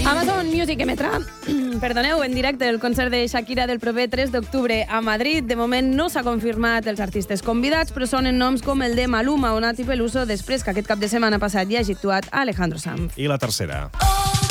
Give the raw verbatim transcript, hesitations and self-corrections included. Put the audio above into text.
Amazon Music emetrà, perdoneu, en directe el concert de Shakira del proper tres d'octubre a Madrid. De moment no s'ha confirmat els artistes convidats, però sonen noms com el de Maluma o Nati Peluso després que aquest cap de setmana passat hi hagi actuat Alejandro Sanz. I la tercera.